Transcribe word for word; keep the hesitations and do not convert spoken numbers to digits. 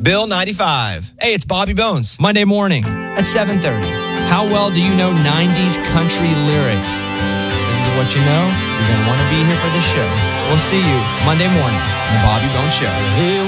Bill ninety-five. Hey, it's Bobby Bones. Monday morning at seven thirty. How well do you know nineties country lyrics? This is what you know. You're going to want to be here for this show. We'll see you Monday morning on the Bobby Bones Show.